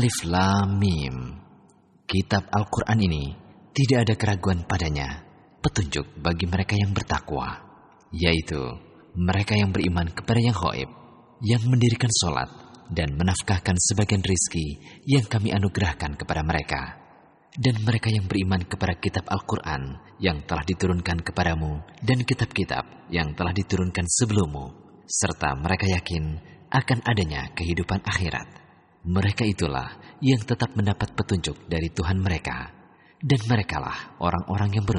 Alif Lam Mim. Kitab Al-Quran ini tidak ada keraguan padanya, petunjuk bagi mereka yang bertakwa, yaitu mereka yang beriman kepada yang ghaib, yang mendirikan sholat dan menafkahkan sebagian rizki yang kami anugerahkan kepada mereka. Dan mereka yang beriman kepada kitab Al-Quran yang telah diturunkan kepadamu dan kitab-kitab yang telah diturunkan sebelummu, serta mereka yakin akan adanya kehidupan akhirat. Mereka itulah yang tetap mendapat petunjuk dari Tuhan mereka, dan merekalah orang-orang yang beruntung.